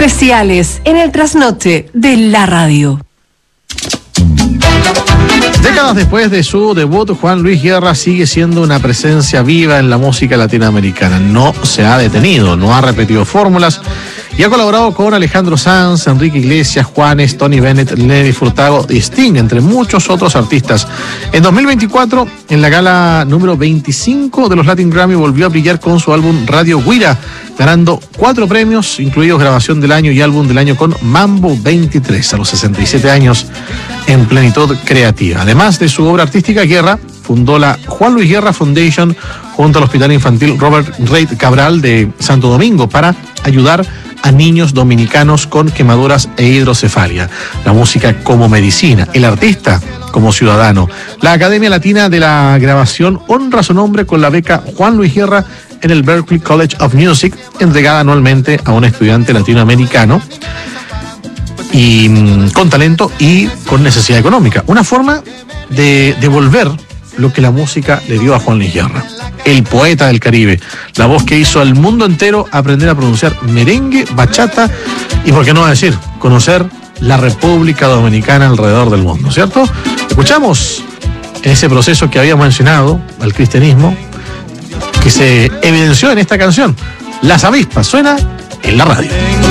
especiales en el trasnoche de la radio. Décadas después de su debut, Juan Luis Guerra sigue siendo una presencia viva en la música latinoamericana. No se ha detenido, no ha repetido fórmulas y ha colaborado con Alejandro Sanz, Enrique Iglesias, Juanes, Tony Bennett, Nelly Furtado y Sting, entre muchos otros artistas. En 2024, en la gala número 25 de los Latin Grammy, volvió a brillar con su álbum Radio Guira, ganando 4 premios, incluidos Grabación del Año y Álbum del Año con Mambo 23, a los 67 años en plenitud creativa. Además de su obra artística, Guerra fundó la Juan Luis Guerra Foundation junto al Hospital Infantil Robert Reid Cabral de Santo Domingo para ayudar a niños dominicanos con quemaduras e hidrocefalia. La música como medicina, el artista como ciudadano. La Academia Latina de la Grabación honra su nombre con la beca Juan Luis Guerra en el Berklee College of Music, entregada anualmente a un estudiante latinoamericano y con talento y con necesidad económica. Una forma de devolver lo que la música le dio a Juan Luis Guerra, el poeta del Caribe, la voz que hizo al mundo entero aprender a pronunciar merengue, bachata y, por qué no decir, conocer la República Dominicana alrededor del mundo, ¿cierto? Escuchamos en ese proceso que había mencionado al cristianismo, que se evidenció en esta canción. Las avispas, suena en la radio.